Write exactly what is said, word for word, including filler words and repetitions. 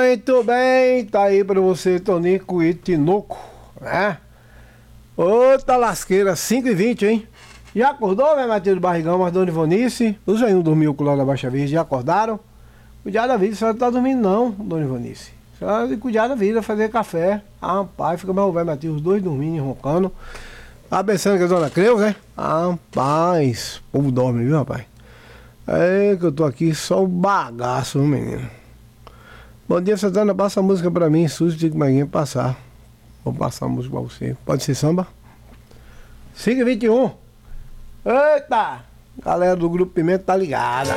Muito bem, tá aí pra você, Tonico e Tinoco, né? Outra lasqueira, cinco e vinte, hein? Já acordou, né, Matheus do Barrigão, mas Dona Ivonice? Os aí não dormiu com o da Baixa Verde, já acordaram? Cuidar da vida, a senhora não tá dormindo não, Dona Ivonice. A senhora tem que cuidar da vida, fazer café. Ah, pai, fica mais o velho Matheus, os dois dormindo, roncando. Tá pensando que a Dona Creus, né? Ah, rapaz, o povo dorme, viu, rapaz? É que eu tô aqui só o bagaço, menino. Bom dia, Santana, passa a música pra mim, Suzy Tico Maguinha, passar. Vou passar a música pra você. Pode ser samba? cinco e vinte e um. Eita! Galera do Grupo Pimenta tá ligada.